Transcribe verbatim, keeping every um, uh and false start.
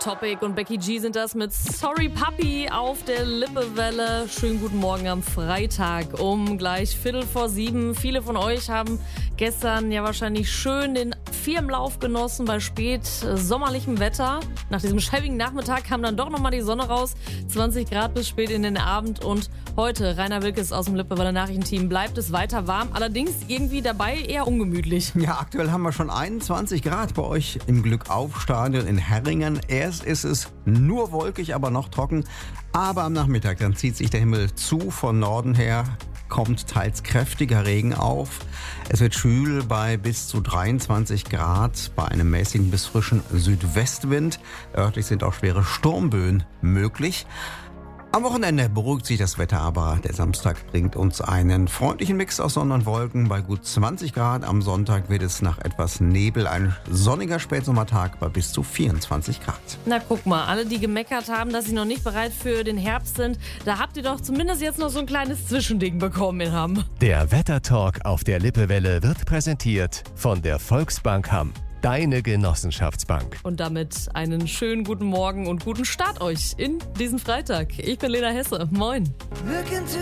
Topic und Becky G sind das mit Sorry Papi auf der Lippewelle. Schönen guten Morgen am Freitag um gleich Viertel vor sieben. Viele von euch haben gestern ja wahrscheinlich schön den Firmenlauf genossen bei spät sommerlichem Wetter. Nach diesem schäbigen Nachmittag kam dann doch nochmal die Sonne raus. zwanzig Grad bis spät in den Abend. Und heute, Rainer Wilkes aus dem Lippewelle Nachrichtenteam, bleibt es weiter warm. Allerdings irgendwie dabei eher ungemütlich. Ja, aktuell haben wir schon einundzwanzig Grad bei euch im Glückauf-Stadion in Herringen. Erst ist es nur wolkig, aber noch trocken. Aber am Nachmittag, dann zieht sich der Himmel zu. Von Norden her kommt teils kräftiger Regen auf. Es wird schwül bei bis zu dreiundzwanzig Grad bei einem mäßigen bis frischen Südwestwind. Örtlich sind auch schwere Sturmböen möglich. Am Wochenende beruhigt sich das Wetter, aber der Samstag bringt uns einen freundlichen Mix aus Sonne und Wolken bei gut zwanzig Grad. Am Sonntag wird es nach etwas Nebel ein sonniger Spätsommertag bei bis zu vierundzwanzig Grad. Na guck mal, alle, die gemeckert haben, dass sie noch nicht bereit für den Herbst sind, da habt ihr doch zumindest jetzt noch so ein kleines Zwischending bekommen in Hamm. Der Wettertalk auf der Lippewelle wird präsentiert von der Volksbank Hamm. Deine Genossenschaftsbank. Und damit einen schönen guten Morgen und guten Start euch in diesen Freitag. Ich bin Lena Hesse. Moin.